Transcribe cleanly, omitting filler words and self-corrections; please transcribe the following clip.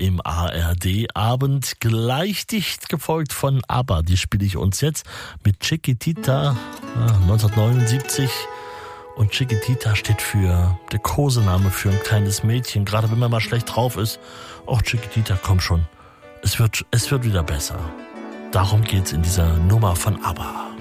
im ARD-Abend, gleich dicht gefolgt von ABBA. Die spiele ich uns jetzt mit Chiquitita 1979. Und Chiquitita steht für der Kosename für ein kleines Mädchen. Gerade wenn man mal schlecht drauf ist. Och, Chiquitita, komm schon. Es wird wieder besser. Darum geht's in dieser Nummer von ABBA.